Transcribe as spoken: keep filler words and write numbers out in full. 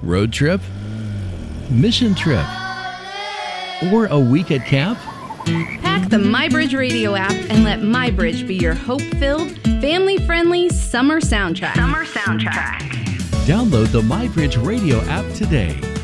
Road trip? Mission trip? Or a week at camp? Pack the MyBridge Radio app and let MyBridge be your hope-filled, family-friendly summer soundtrack. Summer soundtrack. Download the MyBridge Radio app today.